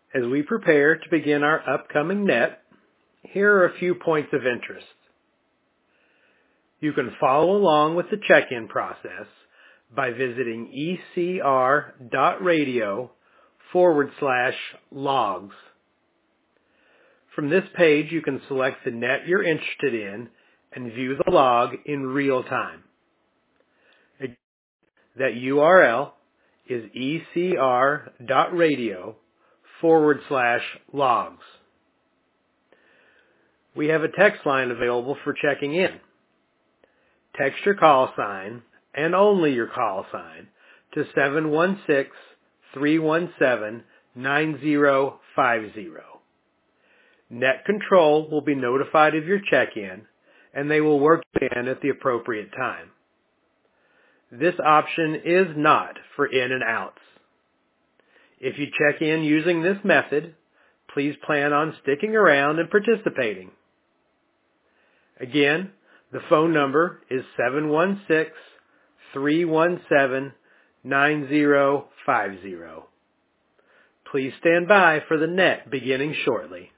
As we prepare to begin our upcoming net, here are a few points of interest. You can follow along with the check-in process by visiting ecr.radio/logs. From this page, you can select the net you're interested in and view the log in real time. That URL is ecr.radio/logs. We have a text line available for checking in. Text your call sign, and only your call sign, to 716-317-9050. Net Control will be notified of your check-in, and they will work in at the appropriate time. This option is not for in and outs. If you check in using this method, please plan on sticking around and participating. Again, the phone number is 716-317-9050. Please stand by for the net beginning shortly.